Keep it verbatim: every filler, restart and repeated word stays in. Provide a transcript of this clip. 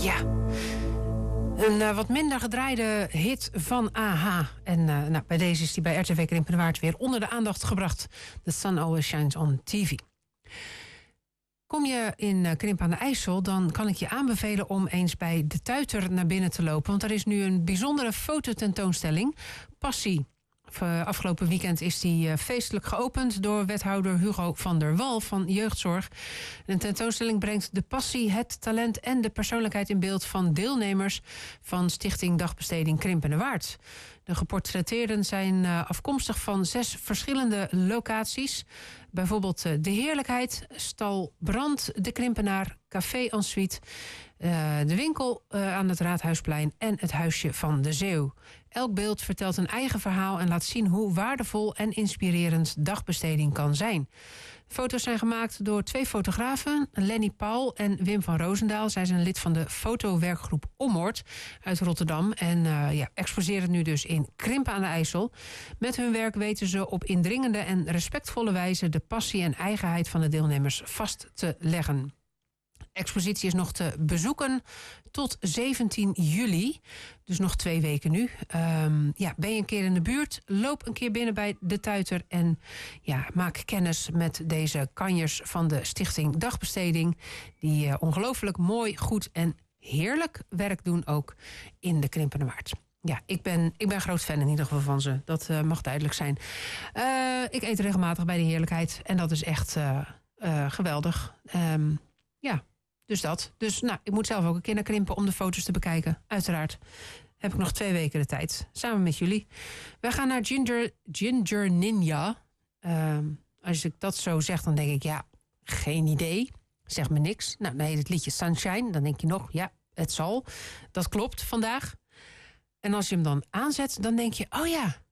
Ja, een uh, wat minder gedraaide hit van A H. En uh, nou, bij deze is die bij R T V Krimpen de Waard weer onder de aandacht gebracht. The Sun Always Shines on T V. Kom je in uh, Krimpen aan de IJssel, dan kan ik je aanbevelen om eens bij De Tuiter naar binnen te lopen. Want er is nu een bijzondere fototentoonstelling, Passie. Afgelopen weekend is die feestelijk geopend door wethouder Hugo van der Wal van Jeugdzorg. De tentoonstelling brengt de passie, het talent en de persoonlijkheid in beeld van deelnemers van Stichting Dagbesteding Krimpen de Waard. De geportretteerden zijn afkomstig van zes verschillende locaties. Bijvoorbeeld De Heerlijkheid, Stal Brand, De Krimpenaar, Café Ensuite, uh, de winkel uh, aan het Raadhuisplein en het Huisje van de Zeeuw. Elk beeld vertelt een eigen verhaal en laat zien hoe waardevol en inspirerend dagbesteding kan zijn. Foto's zijn gemaakt door twee fotografen, Lenny Paul en Wim van Roosendaal. Zij zijn lid van de fotowerkgroep Ommoord uit Rotterdam en uh, ja, exposeren nu dus in Krimpen aan de IJssel. Met hun werk weten ze op indringende en respectvolle wijze de passie en eigenheid van de deelnemers vast te leggen. De expositie is nog te bezoeken tot zeventien juli. Dus nog twee weken nu. Um, ja, ben je een keer in de buurt? Loop een keer binnen bij De Tuiter. En ja, maak kennis met deze kanjers van de Stichting Dagbesteding. Die uh, ongelooflijk mooi, goed en heerlijk werk doen ook in de Krimpen de Waard. Ja, ik ben, ik ben groot fan in ieder geval van ze. Dat uh, mag duidelijk zijn. Uh, ik eet regelmatig bij De Heerlijkheid. En dat is echt uh, uh, geweldig. Um, ja. Dus dat. Dus nou, ik moet zelf ook een keer naar Krimpen om de foto's te bekijken. Uiteraard heb ik nog twee weken de tijd. Samen met jullie. We gaan naar Ginger, Ginger Ninja. Um, als ik dat zo zeg, dan denk ik, ja, geen idee. Zeg me niks. Nou, nee, het liedje Sunshine. Dan denk je nog, ja, het zal. Dat klopt vandaag. En als je hem dan aanzet, dan denk je, oh ja,